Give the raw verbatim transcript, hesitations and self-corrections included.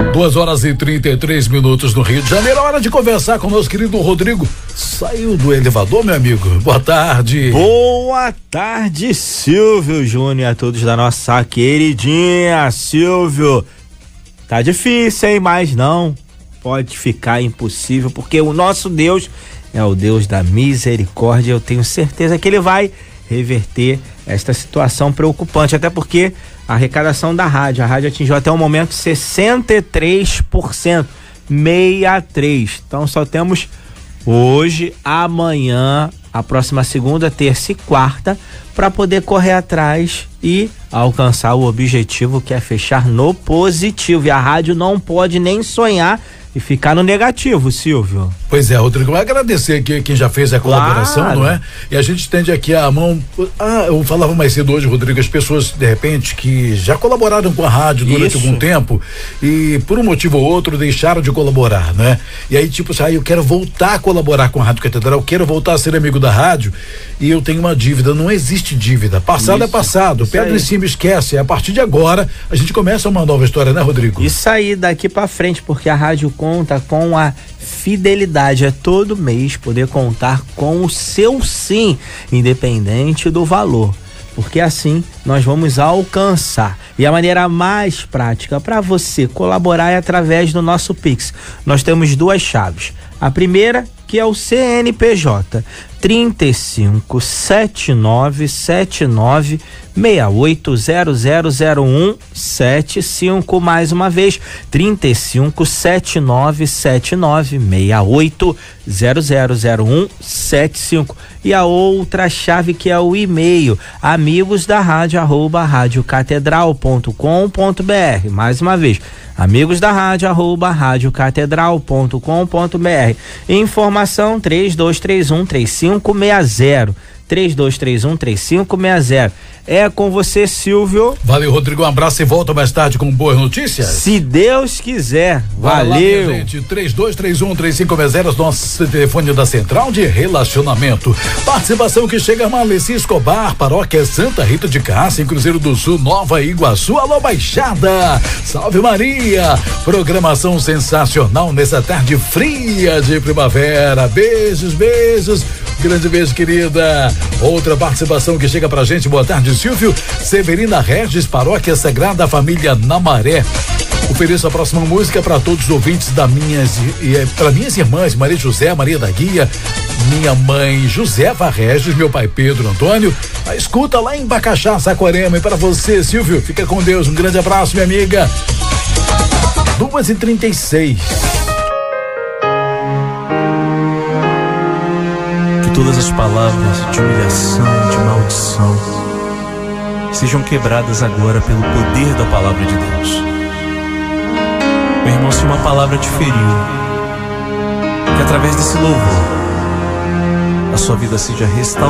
Duas horas e trinta e três minutos no Rio de Janeiro. É hora de conversar com o nosso querido Rodrigo. Saiu do elevador, meu amigo? Boa tarde. Boa tarde, Silvio Júnior, a todos da nossa queridinha. Silvio, tá difícil, hein? Mas não pode ficar impossível, porque o nosso Deus é o Deus da misericórdia. Eu tenho certeza que ele vai reverter esta situação preocupante, até porque a arrecadação da rádio, a rádio atingiu até o momento sessenta e três por cento, sessenta e três por cento. Então só temos hoje, amanhã, a próxima segunda, terça e quarta para poder correr atrás e alcançar o objetivo, que é fechar no positivo. E a rádio não pode nem sonhar e ficar no negativo, Silvio. Pois é, Rodrigo, agradecer aqui quem já fez a colaboração, claro, não é? E a gente estende aqui a mão. Ah, eu falava mais cedo hoje, Rodrigo, as pessoas, de repente, que já colaboraram com a rádio durante Isso. algum tempo e por um motivo ou outro deixaram de colaborar, né? E aí, tipo assim, ah, eu quero voltar a colaborar com a Rádio Catedral, eu quero voltar a ser amigo da rádio e eu tenho uma dívida. Não existe dívida. Passado Isso. é passado. Isso Pedra aí. em cima esquece. A partir de agora, a gente começa uma nova história, né, Rodrigo? Isso aí, daqui pra frente, porque a rádio conta com a fidelidade. É todo mês poder contar com o seu sim, independente do valor, porque assim nós vamos alcançar. E a maneira mais prática para você colaborar é através do nosso Pix. Nós temos duas chaves. A primeira, que é o C N P J, trinta e cinco, setenta e nove, setenta e nove, sessenta e oito, zero zero zero um, setenta e cinco, mais uma vez, trinta e cinco, setenta e nove, setenta e nove, sessenta e oito, zero zero zero um, setenta e cinco. E a outra chave, que é o e-mail, amigos da rádio, arroba radiocatedral ponto com ponto br. Mais uma vez, amigos da rádio, arroba radiocatedral ponto com ponto br. Informação três dois três um, três cinco seis zero. três dois três um, três cinco seis zero. É com você, Silvio. Valeu, Rodrigo. Um abraço e volta mais tarde com boas notícias. Se Deus quiser. Vai Valeu. lá, gente. três dois três um, três cinco seis zero, nosso telefone da Central de Relacionamento. Participação que chega, Maleci Escobar, Paróquia Santa Rita de Cássia, em Cruzeiro do Sul, Nova Iguaçu. Alô, Baixada. Salve Maria. Programação sensacional nessa tarde fria de primavera. Beijos, beijos. Grande beijo, querida. Outra participação que chega pra gente. Boa tarde, Silvio. Severina Regis, Paróquia Sagrada Família Namaré. Ofereço a próxima música para todos os ouvintes da minhas e para minhas irmãs Maria José, Maria da Guia, minha mãe Josefa Regis, meu pai Pedro Antônio. A escuta lá em Bacaxá, Saquarema. E para você, Silvio, fica com Deus. Um grande abraço, minha amiga. duas e trinta e seis. Todas as palavras de humilhação, de maldição, sejam quebradas agora pelo poder da palavra de Deus. Meu irmão, se uma palavra te feriu, que através desse louvor a sua vida seja restaurada.